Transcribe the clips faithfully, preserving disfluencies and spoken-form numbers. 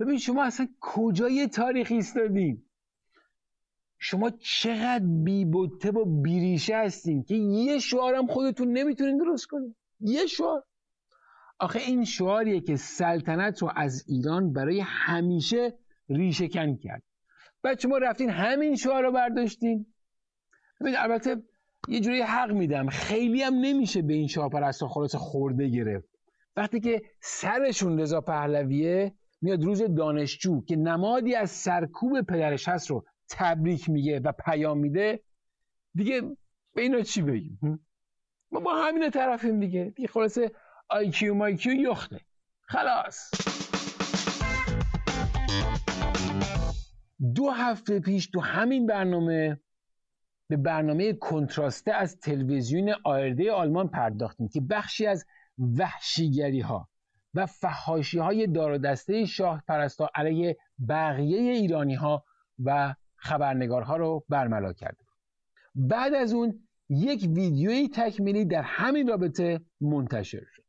ببین شما اصلا کجای تاریخ ایستادین؟ شما چقدر بی‌بته و بیریشه هستین که یه شعارم خودتون نمیتونین درست کنین. یه شعار. آخه این شعاریه که سلطنت رو از ایران برای همیشه ریشه کن کرد. بعد شما رفتین همین شعار رو برداشتین. ببین البته یه جوری حق میدم، خیلی هم نمیشه به این شاهپرستا خلاص خورده گرفت. وقتی که سرشون رضا پهلویه میاد روز دانشجو که نمادی از سرکوب پدرش هست رو تبریک میگه و پیام میده، دیگه به اینا چی بگیم؟ ما با همین طرفیم دیگه. دیگه خلاصه آی کیو مای کیو یخته. خلاص. دو هفته پیش تو همین برنامه به برنامه کنتراسته از تلویزیون آرده آلمان پرداختیم که بخشی از وحشیگری ها و فحاشی های دار و دسته شاه پرستا علیه بقیه ایرانی ها و خبرنگارها رو برملا کرده. بعد از اون یک ویدیوی تکمیلی در همین رابطه منتشر شد.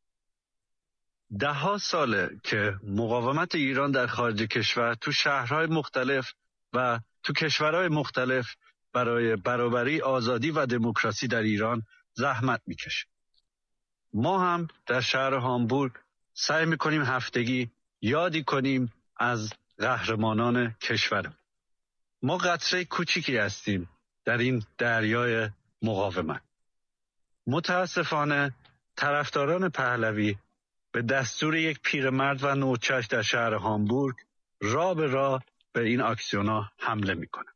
ده ها ساله که مقاومت ایران در خارج کشور تو شهرهای مختلف و تو کشورهای مختلف برای برابری، آزادی و دموکراسی در ایران زحمت میکشه. ما هم در شهر هامبورگ سعی میکنیم هفتگی یادی کنیم از قهرمانان کشورم. ما قطره کوچیکی هستیم در این دریای مقاومت. متاسفانه طرفداران پهلوی به دستور یک پیرمرد و نوچش در شهر هامبورگ راه به راه به این اکسیونا حمله میکنن.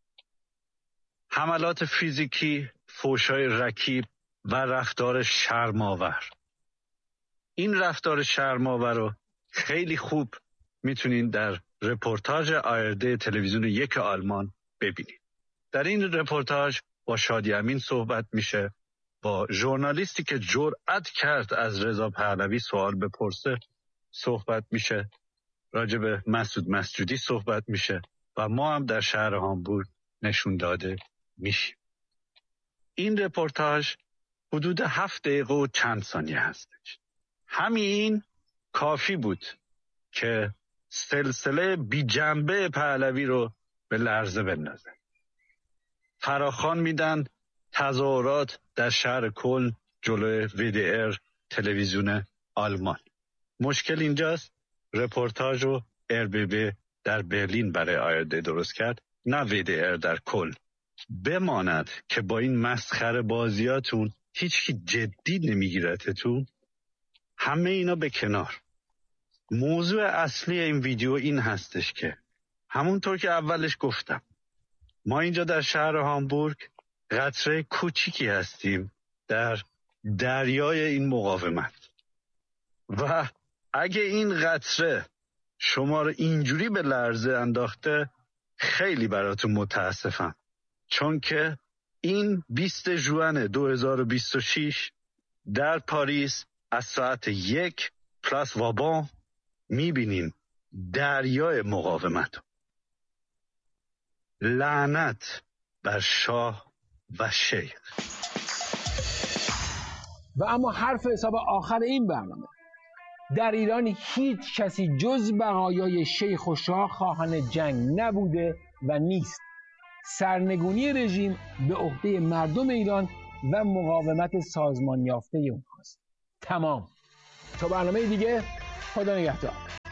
حملات فیزیکی، فحشای رکیب و رفتار شرم‌آور. این رفتار شرم‌آور رو خیلی خوب میتونین در رپورتاج آرده تلویزیون یک آلمان ببینید. در این رپورتاج با شادی امین صحبت میشه، با ژورنالیستی که جرأت کرد از رضا پهلوی سوال بپرسه صحبت میشه، راجع به مسعود مسجودی صحبت میشه و ما هم در شهر هامبورگ نشون داده میشیم. این رپورتاج حدود هفت دقیقه و چند ثانیه هستش. همین کافی بود که سلسله بی جنبه پهلوی رو به لرزه بندازه. فراخوان میدن تظاهرات در شهر کلن جلوی وی دی ار تلویزیون آلمان. مشکل اینجاست رپورتاج رو ار بی بی در برلین برای آرده درست کرد، نه وی دی ار در کلن. بماند که با این مسخره بازیاتون هیچکی جدی نمیگیرتتون. همه اینا به کنار. موضوع اصلی این ویدیو این هستش که همونطور که اولش گفتم ما اینجا در شهر هامبورگ قطره کوچیکی هستیم در دریای این مقاومت و اگه این قطره شما رو اینجوری به لرزه انداخته خیلی براتون متاسفم، چون که این بیست ژوئن دو هزار و بیست و شش در پاریس از ساعت یک پلاس وابان میبینین دریای مقاومت. لعنت بر شاه و شیخ. و اما حرف حساب آخر این برنامه: در ایران هیچ کسی جز بقایای شیخ و شاه خواهان جنگ نبوده و نیست. سرنگونی رژیم به عهده مردم ایران و مقاومت سازمان یافته اونهاست. تمام. تا برنامه دیگه، خدا نگهدار.